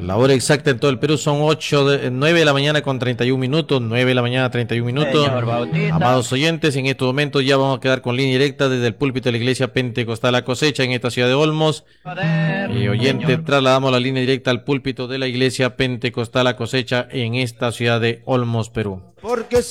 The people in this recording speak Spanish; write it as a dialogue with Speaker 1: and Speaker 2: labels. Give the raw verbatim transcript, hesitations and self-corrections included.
Speaker 1: La hora exacta en todo el Perú son ocho de, nueve de la mañana con treinta y un minutos, nueve de la mañana treinta y un minutos. Amados oyentes, en estos momentos ya vamos a quedar con línea directa desde el púlpito de la Iglesia Pentecostal La Cosecha en esta ciudad de Olmos. Y oyente, trasladamos la línea directa al púlpito de la Iglesia Pentecostal La Cosecha en esta ciudad de Olmos, Perú. Porque